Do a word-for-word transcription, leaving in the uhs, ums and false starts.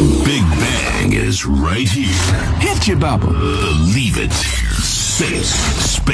The Big Bang is right here. Hit you, Bubba. Believe it. Say it. Space.